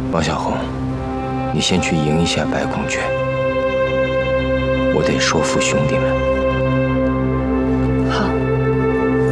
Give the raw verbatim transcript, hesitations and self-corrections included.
王小红，你先去迎一下白孔雀，我得说服兄弟们。